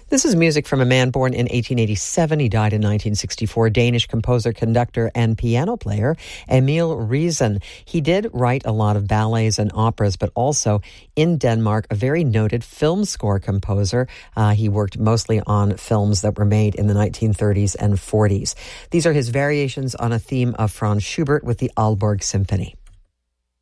This is music from a man born in 1887. He died in 1964. Danish composer, conductor, and piano player Emil Riisen. He did write a lot of ballets and operas, but also in Denmark, a very noted film score composer. He worked mostly on films that were made in the 1930s and 40s. These are his variations on a theme of Franz Schubert with the Aalborg Symphony.